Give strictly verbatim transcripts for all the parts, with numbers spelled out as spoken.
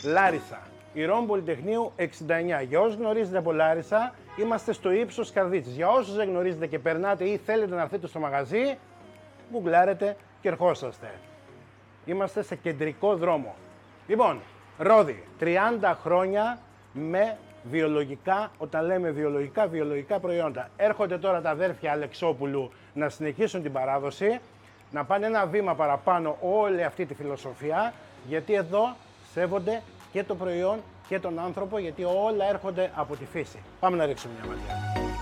Λάρισα. Ηρών Πολυτεχνείου εξήντα εννιά. Για όσους γνωρίζετε από Λάρισα, είμαστε στο ύψος Καρδίτσης. Για όσους δεν γνωρίζετε και περνάτε ή θέλετε να έρθετε στο μαγαζί, γκουγκλάρετε και ερχόσαστε. Είμαστε σε κεντρικό δρόμο. Λοιπόν, Ρόδι, τριάντα χρόνια με βιολογικά, όταν λέμε βιολογικά, βιολογικά προϊόντα. Έρχονται τώρα τα αδέρφια Αλεξόπουλου να συνεχίσουν την παράδοση, να πάνε ένα βήμα παραπάνω όλη αυτή τη φιλοσοφία, γιατί εδώ σέβονται και το προϊόν και τον άνθρωπο, γιατί όλα έρχονται από τη φύση. Πάμε να ρίξουμε μια ματιά.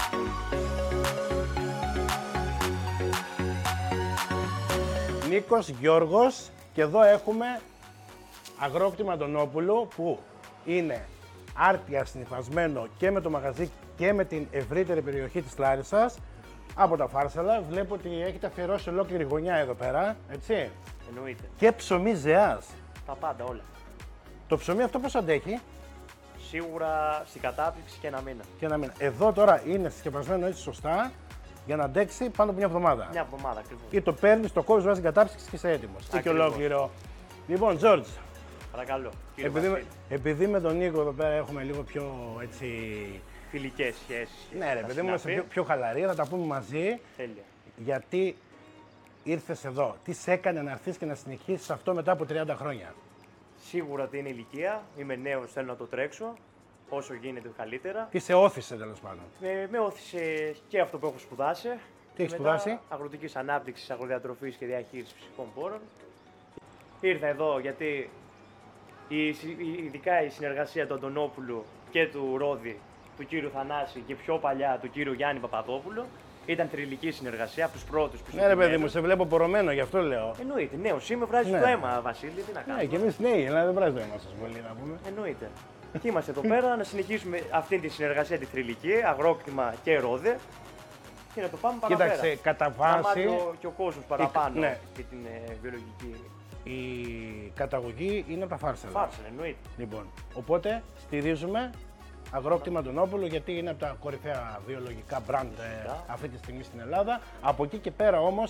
Νίκος Γιώργος, και εδώ έχουμε Αγρόκτημα Αντωνόπουλου, που είναι άρτια συνυφασμένο και με το μαγαζί και με την ευρύτερη περιοχή της Λάρισσας. Από τα Φάρσαλα βλέπω ότι έχετε αφιερώσει ολόκληρη γωνιά εδώ πέρα, έτσι. Εννοείται. Και ψωμί Ζεάς. Τα πάντα όλα. Το ψωμί αυτό πώς αντέχει? Σίγουρα στην κατάπληξη και ένα μήνα. Και ένα μήνα. Εδώ τώρα είναι συσκευασμένο έτσι σωστά για να αντέξει πάνω από μια εβδομάδα. Μια εβδομάδα ακριβώς. Ή το παίρνει, το κόβει, βάζει κατάψυξη και είσαι έτοιμο. Και ολόκληρο. Λοιπόν, Τζόρτζ. Παρακαλώ. Επειδή, επειδή με τον Νίκο εδώ πέρα έχουμε λίγο πιο έτσι. Φιλικές σχέσεις. Ναι, ρε παιδί μου, είμαστε πιο, πιο χαλαροί, θα τα πούμε μαζί. Τέλεια. Γιατί ήρθες εδώ, τι σε έκανε να έρθεις και να συνεχίσεις αυτό μετά από τριάντα χρόνια? Σίγουρα ότι είναι ηλικία. Είμαι νέος, θέλω να το τρέξω. Όσο γίνεται καλύτερα. Τι σε όθησε τέλος πάντων? Με, με όθησε και αυτό που έχω σπουδάσει. Τι έχεις σπουδάσει? Αγροτικής ανάπτυξης, αγροδιατροφής και διαχείρισης φυσικών πόρων. Ήρθα εδώ γιατί η, ειδικά η συνεργασία του Αντωνόπουλου και του Ρόδι, του κύριου Θανάση και πιο παλιά του κύριου Γιάννη Παπαδόπουλου, ήταν θρυλική συνεργασία από τους πρώτους που. Ναι, ρε παιδί μου, σε βλέπω πορωμένο, γι' αυτό λέω. Εννοείται, νέος είμαι, βράζει Ναι. το αίμα, Βασίλη, τι να κάνουμε. Ναι, και εμείς νέοι, αλλά δεν βράζει το αίμα σας πολύ να πούμε. Εννοείται. Και είμαστε εδώ πέρα να συνεχίσουμε αυτή τη συνεργασία τη θρυλική, αγρόκτημα και ρόδε. Και να το πάμε παραπέρα. Κοίταξε, κατά Να βάση μάθει ο- και ο κόσμος παραπάνω ναι. και την ε, βιολογική η καταγωγή είναι από τα Φάρσαλα. φάρσα, εννοείται. Λοιπόν, οπότε στηρίζουμε Αγρόκτημα Αντωνόπουλου, γιατί είναι από τα κορυφαία βιολογικά μπραντ ε, αυτή τη στιγμή στην Ελλάδα. Από εκεί και πέρα όμως